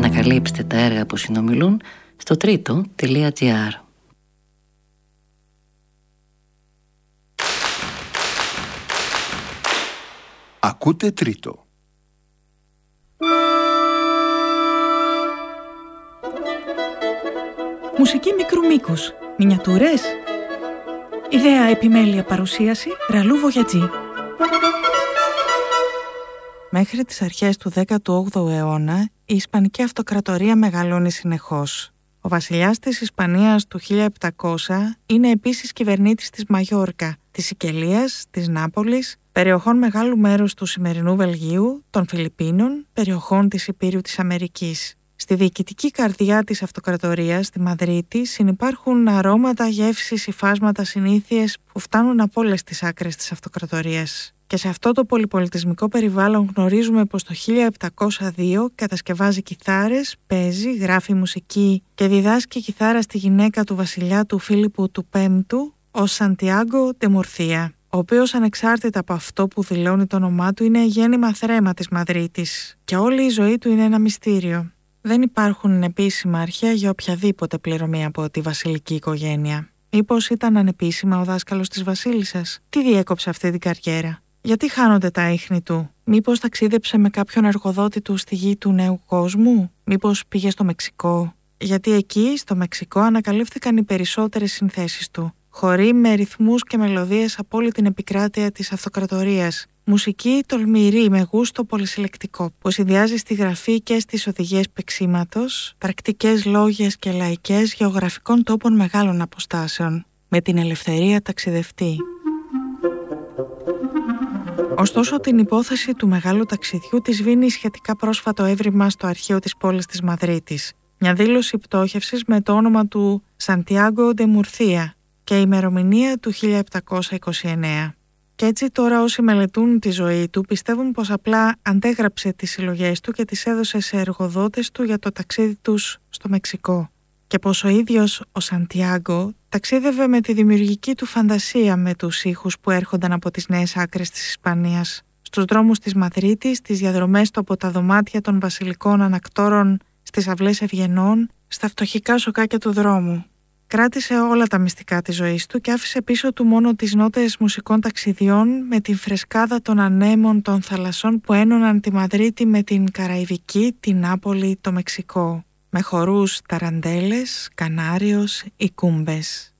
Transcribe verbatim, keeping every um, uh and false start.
ανακαλύψτε τα έργα που συνομιλούν στο τρίτο τελεία τζι άρ. Ακούτε Τρίτο. Μουσική μικρού μήκους. Μινιατούρες. Ιδέα, επιμέλεια, παρουσίαση Ραλού Βογιατζή. Μέχρι τις αρχές του δέκατου όγδοου αιώνα, η Ισπανική Αυτοκρατορία μεγαλώνει συνεχώς. Ο βασιλιάς της Ισπανίας του χίλια επτακόσια είναι επίσης κυβερνήτης της Μαγιόρκα, της Σικελίας, της Νάπολης, περιοχών μεγάλου μέρους του σημερινού Βελγίου, των Φιλιππίνων, περιοχών της Υπήρου της Αμερικής. Στη διοικητική καρδιά της Αυτοκρατορίας, στη Μαδρίτη, συνυπάρχουν αρώματα, γεύσεις, υφάσματα, συνήθειες που φτάνουν από όλες τις άκρες της Αυτοκρατορίας. Και σε αυτό το πολυπολιτισμικό περιβάλλον γνωρίζουμε πως το χίλια επτακόσια δύο κατασκευάζει κιθάρες, παίζει, γράφει μουσική και διδάσκει κιθάρα στη γυναίκα του βασιλιά του Φίλιππου του Πέμπτου, ο Σαντιάγκο ντε Μουρθία, ο οποίος ανεξάρτητα από αυτό που δηλώνει το όνομά του είναι γέννημα θρέμα της Μαδρίτης και όλη η ζωή του είναι ένα μυστήριο. Δεν υπάρχουν επίσημα αρχαία για οποιαδήποτε πληρωμή από τη βασιλική οικογένεια. Μήπως ήταν ανεπίσημα ο δάσκαλος της βασίλισσας? Τι διέκοψε αυτή την καριέρα? Γιατί χάνονται τα ίχνη του? Μήπως ταξίδεψε με κάποιον εργοδότη του στη γη του νέου κόσμου? Μήπως πήγε στο Μεξικό? Γιατί εκεί, στο Μεξικό, ανακαλύφθηκαν οι περισσότερες συνθέσεις του. Χορεί με ρυθμούς και μελωδίες από όλη την επικράτεια της Αυτοκρατορίας. Μουσική τολμηρή με γούστο πολυσυλλεκτικό, που συνδυάζει στη γραφή και στις οδηγίες παίξηματος, πρακτικές λόγιες και λαϊκές γεωγραφικών τόπων μεγάλων αποστάσεων, με την ελευθερία ταξιδευτή. Ωστόσο, την υπόθεση του μεγάλου ταξιδιού τη σβήνει σχετικά πρόσφατο έβριμα στο αρχείο της πόλης της Μαδρίτης. Μια δήλωση πτώχευσης με το όνομα του Σαντιάγκο ντε Μουρθία και η ημερομηνία του χίλια επτακόσια είκοσι εννέα. Και έτσι τώρα όσοι μελετούν τη ζωή του πιστεύουν πως απλά αντέγραψε τις συλλογές του και τις έδωσε σε εργοδότες του για το ταξίδι τους στο Μεξικό. Και πως ο ίδιος ο Σαντιάγκο ταξίδευε με τη δημιουργική του φαντασία με τους ήχους που έρχονταν από τις νέες άκρες της Ισπανίας, στους δρόμους της Μαδρίτης, στις διαδρομές του από τα δωμάτια των βασιλικών ανακτόρων, στις αυλές ευγενών, στα φτωχικά σοκάκια του δρόμου. Κράτησε όλα τα μυστικά της ζωής του και άφησε πίσω του μόνο τις νότες μουσικών ταξιδιών με την φρεσκάδα των ανέμων των θαλασσών που ένωναν τη Μαδρίτη με την Καραϊβική, την Νάπολη, το Μεξικό, με χορούς ταραντέλες, Κανάριος ή κούμπες.